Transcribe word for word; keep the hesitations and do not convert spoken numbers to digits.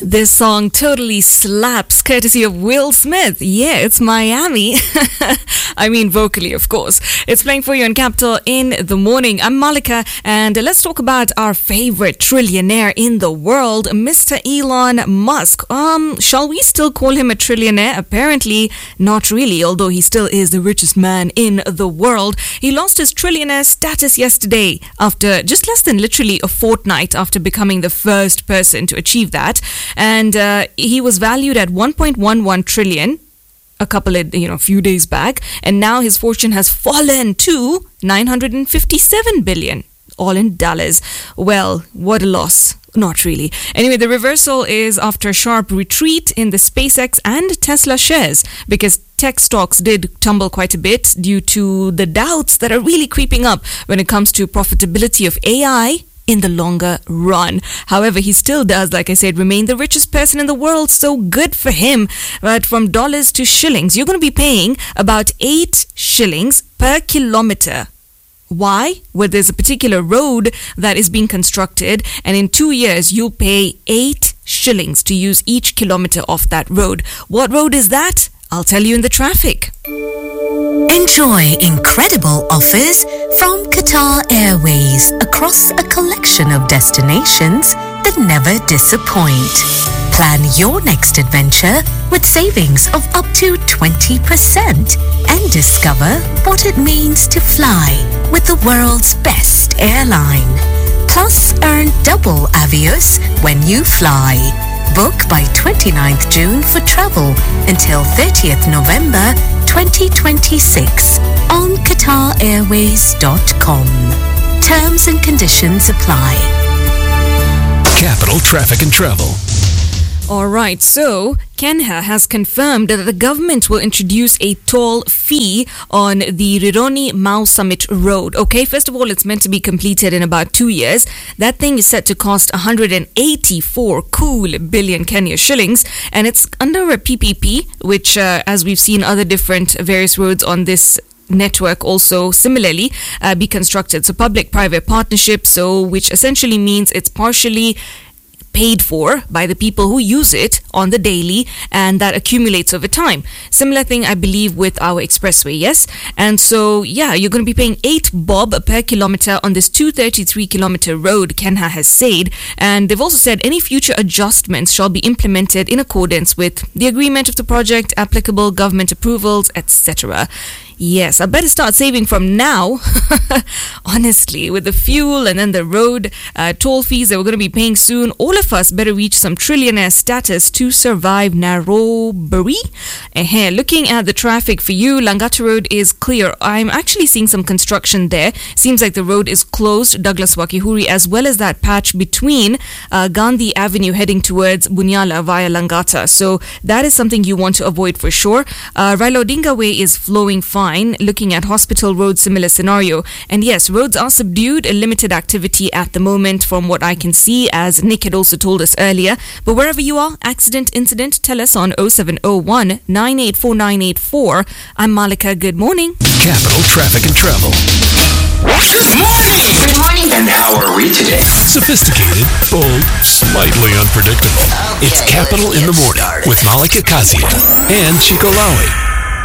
This song totally slaps, courtesy of Will Smith. Yeah, it's Miami. I mean, vocally, of course. It's playing for you on Capital in the morning. I'm Malika, and let's talk about our favorite trillionaire in the world, Mister Elon Musk. Um, shall we still call him a trillionaire? Apparently, not really, although he still is the richest man in the world. He lost his trillionaire status yesterday after just less than literally a fortnight after becoming the first person to achieve that. And uh, he was valued at one point one one trillion a couple of, you know, few days back. And now his fortune has fallen to nine hundred fifty-seven billion, all in dollars. Well, what a loss. Not really. Anyway, the reversal is after a sharp retreat in the SpaceX and Tesla shares, because tech stocks did tumble quite a bit due to the doubts that are really creeping up when it comes to profitability of A I in the longer run. However, he still does, like I said, remain the richest person in the world, so good for him. But from dollars to shillings, you're going to be paying about eight shillings per kilometer. Why? Well, there's a particular road that is being constructed, and in two years, you'll pay eight shillings to use each kilometer of that road. What road is that? I'll tell you in the traffic. Enjoy incredible offers from Qatar Airways across a collection of destinations that never disappoint. Plan your next adventure with savings of up to twenty percent and discover what it means to fly with the world's best airline. Plus, earn double Avios when you fly. Book by twenty-ninth June for travel until thirtieth November twenty twenty-six on qatar airways dot com. Terms and conditions apply. Capital Traffic and Travel. All right, so Kenya has confirmed that the government will introduce a toll fee on the Rironi Mau Summit Road. Okay, first of all, it's meant to be completed in about two years. That thing is set to cost one hundred eighty-four cool billion Kenya shillings, and it's under a P P P, which, uh, as we've seen other different various roads on this network also similarly uh, be constructed. So public-private partnership, so which essentially means it's partially paid for by the people who use it on the daily, and that accumulates over time. Similar thing, I believe, with our expressway, yes? And so, yeah, you're going to be paying eight bob per kilometer on this two hundred thirty-three kilometer road, Kenya has said. And they've also said any future adjustments shall be implemented in accordance with the agreement of the project, applicable government approvals, et cetera. Yes, I better start saving from now. Honestly, with the fuel and then the road uh, toll fees that we're going to be paying soon, all of us better reach some trillionaire status to survive Nairobi. Uh-huh. Looking at the traffic for you, Langata Road is clear. I'm actually seeing some construction there. Seems like the road is closed, Douglas Wakihuri, as well as that patch between uh, Gandhi Avenue heading towards Bunyala via Langata. So that is something you want to avoid for sure. Uh, Raila Odinga Way is flowing fine. Looking at Hospital Road, similar scenario. And yes, roads are subdued, a limited activity at the moment from what I can see, as Nick had also told us earlier. But wherever you are, accident, incident, tell us on oh seven oh one, nine eight four nine eight four. I'm Malika. Good morning. Capital Traffic and Travel. Good morning! Good morning! And how are we today? Sophisticated, bold, slightly unpredictable. Okay, it's Capital in the Morning started. with Malika Kazia and Chico Lawi.